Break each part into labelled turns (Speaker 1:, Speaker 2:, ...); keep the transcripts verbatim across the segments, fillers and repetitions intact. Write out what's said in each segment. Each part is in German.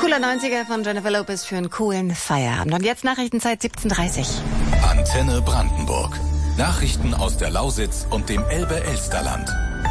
Speaker 1: Cooler neunziger von Jennifer Lopez für einen coolen Feierabend. Und jetzt Nachrichtenzeit siebzehn Uhr dreißig.
Speaker 2: Antenne Brandenburg. Nachrichten aus der Lausitz und dem Elbe-Elsterland.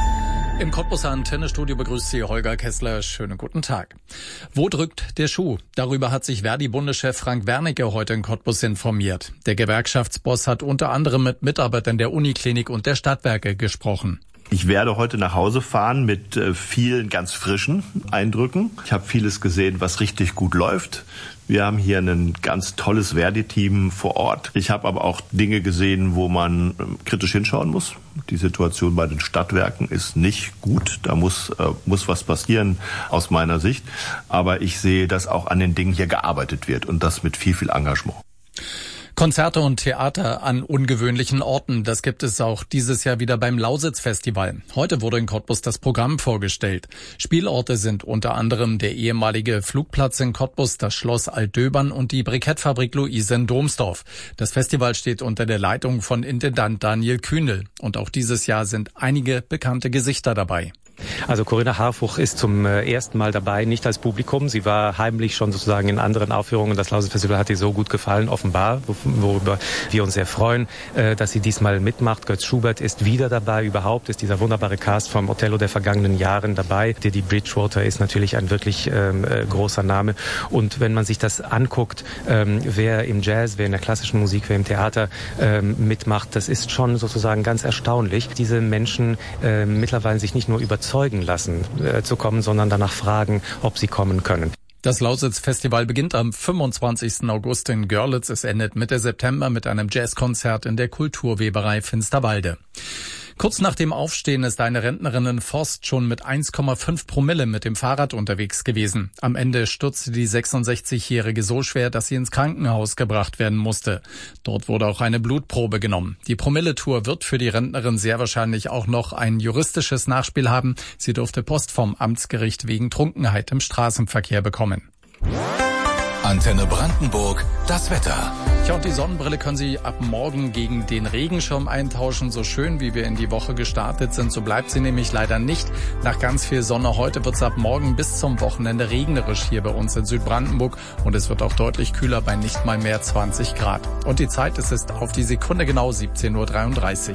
Speaker 3: Im Cottbuser Antennestudio begrüßt Sie Holger Kessler. Schönen guten Tag. Wo drückt der Schuh? Darüber hat sich Verdi-Bundeschef Frank Wernicke heute in Cottbus informiert. Der Gewerkschaftsboss hat unter anderem mit Mitarbeitern der Uniklinik und der Stadtwerke gesprochen.
Speaker 4: Ich werde heute nach Hause fahren mit äh, vielen ganz frischen Eindrücken. Ich habe vieles gesehen, was richtig gut läuft. Wir haben hier ein ganz tolles Verdi-Team vor Ort. Ich habe aber auch Dinge gesehen, wo man äh, kritisch hinschauen muss. Die Situation bei den Stadtwerken ist nicht gut. Da muss, äh, muss was passieren aus meiner Sicht. Aber ich sehe, dass auch an den Dingen hier gearbeitet wird und das mit viel, viel Engagement.
Speaker 3: Konzerte und Theater an ungewöhnlichen Orten, das gibt es auch dieses Jahr wieder beim Lausitz-Festival. Heute wurde in Cottbus das Programm vorgestellt. Spielorte sind unter anderem der ehemalige Flugplatz in Cottbus, das Schloss Altdöbern und die Brikettfabrik Luise in Domsdorf. Das Festival steht unter der Leitung von Intendant Daniel Kühnel. Und auch dieses Jahr sind einige bekannte Gesichter dabei.
Speaker 5: Also Corinna Harfuch ist zum ersten Mal dabei, nicht als Publikum. Sie war heimlich schon sozusagen in anderen Aufführungen. Das Lausitz-Festival hat ihr so gut gefallen, offenbar, worüber wir uns sehr freuen, dass sie diesmal mitmacht. Götz Schubert ist wieder dabei. Überhaupt ist dieser wunderbare Cast vom Othello der vergangenen Jahren dabei. Didi Bridgewater ist natürlich ein wirklich ähm, großer Name. Und wenn man sich das anguckt, ähm, wer im Jazz, wer in der klassischen Musik, wer im Theater ähm, mitmacht, das ist schon sozusagen ganz erstaunlich. Diese Menschen äh, mittlerweile sich nicht nur überzeugen lassen äh, zu kommen, sondern danach fragen, ob sie kommen können.
Speaker 3: Das Lausitz-Festival beginnt am fünfundzwanzigsten August in Görlitz. Es endet Mitte September mit einem Jazzkonzert in der Kulturweberei Finsterwalde. Kurz nach dem Aufstehen ist eine Rentnerin in Forst schon mit eins Komma fünf Promille mit dem Fahrrad unterwegs gewesen. Am Ende stürzte die sechsundsechzigjährige so schwer, dass sie ins Krankenhaus gebracht werden musste. Dort wurde auch eine Blutprobe genommen. Die Promilletour wird für die Rentnerin sehr wahrscheinlich auch noch ein juristisches Nachspiel haben. Sie durfte Post vom Amtsgericht wegen Trunkenheit im Straßenverkehr bekommen.
Speaker 2: Antenne Brandenburg, das Wetter.
Speaker 3: Ja, und die Sonnenbrille können Sie ab morgen gegen den Regenschirm eintauschen. So schön, wie wir in die Woche gestartet sind, so bleibt sie nämlich leider nicht. Nach ganz viel Sonne heute wird es ab morgen bis zum Wochenende regnerisch hier bei uns in Südbrandenburg. Und es wird auch deutlich kühler bei nicht mal mehr zwanzig Grad. Und die Zeit, es ist auf die Sekunde genau siebzehn Uhr dreiunddreißig.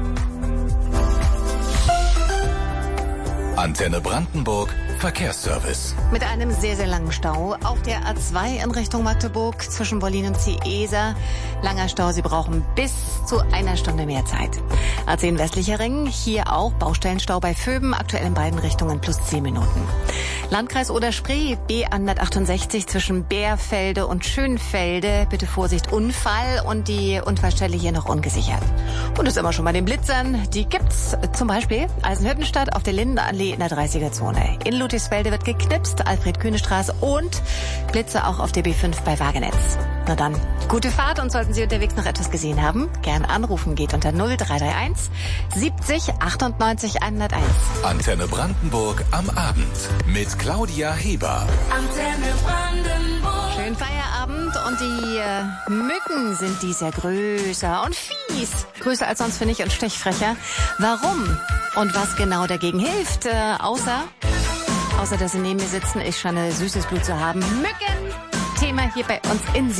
Speaker 2: Antenne Brandenburg, Verkehrsservice.
Speaker 1: Mit einem sehr, sehr langen Stau auf der A zwei in Richtung Magdeburg zwischen Berlin und Ciesa. Langer Stau, Sie brauchen bis zu einer Stunde mehr Zeit. A zehn westlicher Ring, hier auch Baustellenstau bei Vöben, aktuell in beiden Richtungen plus zehn Minuten. Landkreis Oder-Spree, B hundertachtundsechzig zwischen Bärfelde und Schönfelde. Bitte Vorsicht, Unfall und die Unfallstelle hier noch ungesichert. Und ist immer schon bei den Blitzern. Die gibt's zum Beispiel Eisenhüttenstadt auf der Lindenallee in der dreißiger Zone. In Ludwigsfelde wird geknipst, Alfred-Kühne-Straße und Blitze auch auf der B fünf bei Wagenetz. Na dann, gute Fahrt und sollten Sie unterwegs noch etwas gesehen haben, gern anrufen geht unter null drei drei eins siebzig achtundneunzig hunderteins.
Speaker 2: Antenne Brandenburg am Abend mit Claudia Heber.
Speaker 1: Antenne Brandenburg. Schönen Feierabend und die äh, Mücken sind dies Jahr größer und fies. Größer als sonst, finde ich, und stechfrecher. Warum und was genau dagegen hilft, äh, außer... Außer, dass sie neben mir sitzen, ich scheine süßes Blut zu haben. Mücken! Thema hier bei uns in